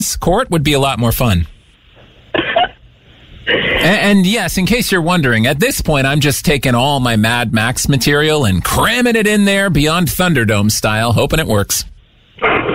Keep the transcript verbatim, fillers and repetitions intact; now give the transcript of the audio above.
court would be a lot more fun. And, and yes, in case you're wondering, at this point, I'm just taking all my Mad Max material and cramming it in there beyond Thunderdome style, hoping it works.